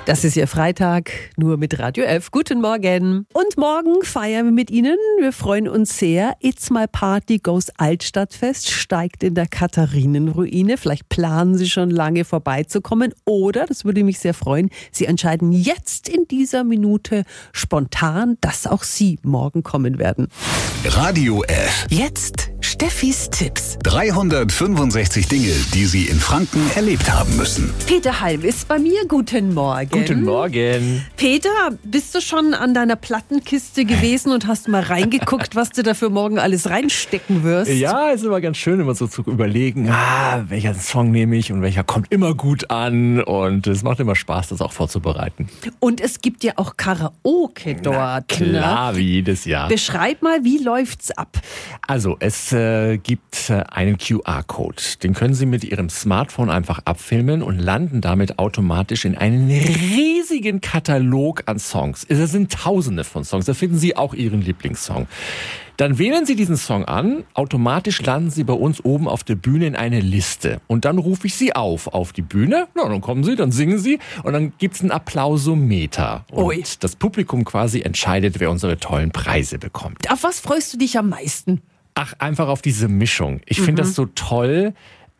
Das ist Ihr Freitag, nur mit Radio F. Guten Morgen. Und morgen feiern wir mit Ihnen. Wir freuen uns sehr. It's My Party Goes Altstadtfest steigt in der Katharinenruine. Vielleicht planen Sie schon lange vorbeizukommen. Oder, das würde mich sehr freuen, Sie entscheiden jetzt in dieser Minute spontan, dass auch Sie morgen kommen werden. Radio F. Jetzt Steffis Tipps. 365 Dinge, die Sie in Franken erlebt haben müssen. Peter Halm ist bei mir. Guten Morgen. Guten Morgen. Peter, bist du schon an deiner Plattenkiste gewesen und hast mal reingeguckt, was du da für morgen alles reinstecken wirst? Ja, ist immer ganz schön, immer so zu überlegen, welcher Song nehme ich und welcher kommt immer gut an. Und es macht immer Spaß, das auch vorzubereiten. Und es gibt ja auch Karaoke dort. Klar, wie jedes Jahr. Beschreib mal, wie läuft's ab? Also, es gibt einen QR-Code. Den können Sie mit Ihrem Smartphone einfach abfilmen und landen damit automatisch in einen riesigen Katalog an Songs. Es sind Tausende von Songs. Da finden Sie auch Ihren Lieblingssong. Dann wählen Sie diesen Song an, automatisch landen Sie bei uns oben auf der Bühne in eine Liste. Und dann rufe ich Sie auf die Bühne. Na, dann kommen Sie, dann singen Sie und dann gibt's einen Applausometer. Und das Publikum quasi entscheidet, wer unsere tollen Preise bekommt. Auf was freust du dich am meisten? Ach, einfach auf diese Mischung. Ich finde das so toll.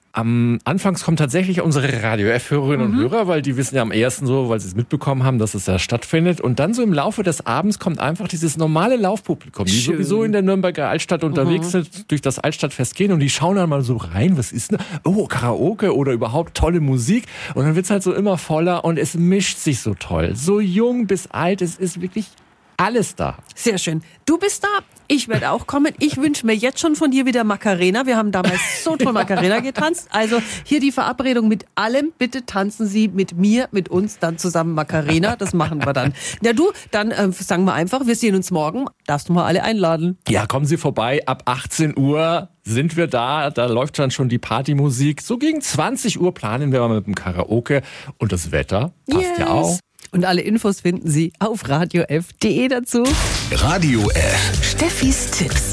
Anfangs kommen tatsächlich unsere Radio-F-Hörerinnen und Hörer, weil die wissen ja am ersten so, weil sie es mitbekommen haben, dass es ja stattfindet. Und dann so im Laufe des Abends kommt einfach dieses normale Laufpublikum, die sowieso in der Nürnberger Altstadt unterwegs sind, durch das Altstadtfest gehen und die schauen dann mal so rein, was ist denn? Oh, Karaoke oder überhaupt tolle Musik. Und dann wird's halt so immer voller und es mischt sich so toll. So jung bis alt, es ist wirklich alles da. Sehr schön. Du bist da, ich werde auch kommen. Ich wünsche mir jetzt schon von dir wieder Macarena. Wir haben damals so toll Macarena getanzt. Also hier die Verabredung mit allem. Bitte tanzen Sie mit mir, mit uns dann zusammen Macarena. Das machen wir dann. Ja du, dann sagen wir einfach, wir sehen uns morgen. Darfst du mal alle einladen? Ja, kommen Sie vorbei. Ab 18 Uhr sind wir da. Da läuft dann schon die Partymusik. So gegen 20 Uhr planen wir mal mit dem Karaoke. Und das Wetter passt ja auch. Und alle Infos finden Sie auf radiof.de dazu. Radio F. Steffis Tipps.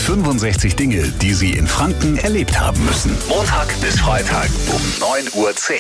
365 Dinge, die Sie in Franken erlebt haben müssen. Montag bis Freitag um 9:10 Uhr.